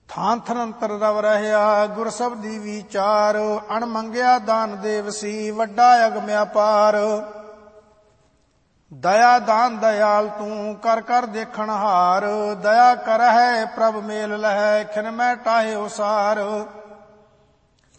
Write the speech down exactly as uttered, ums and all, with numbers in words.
ਥਾਨ ਥਨੰਤਰ ਰਵ ਰਹਿਆ ਗੁਰ ਸਬਦੀ ਵਿਚਾਰ। ਅਣ ਮੰਗਿਆ ਦਾਨ ਦੇਵਸੀ ਵੱਡਾ ਅਗਮ ਅਪਾਰ। ਦਇਆ ਦਾਨ ਦਇਆਲ ਤੂੰ ਕਰ ਕਰ ਦੇਖਣ ਹਾਰ। ਦਇਆ ਕਰਹਿ ਪ੍ਰਭ ਮੇਲ ਲਹੈ ਖਿਨ ਮੈਂ ਟਾਹੇ ਉਸਾਰ।